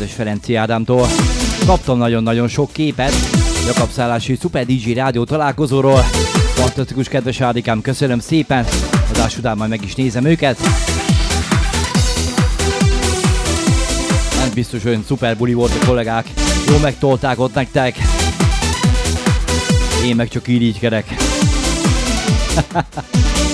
kedves Ferenci Ádámtól. Kaptam nagyon-nagyon sok képet Jakabszállási Super DJ rádió találkozóról. Fantasztikus, kedves Ádikám, köszönöm szépen. Adás után majd meg is nézem őket. Nem biztos, hogy szuper buli volt a kollégák. Jól megtolták ott nektek. Én meg csak irigykedek.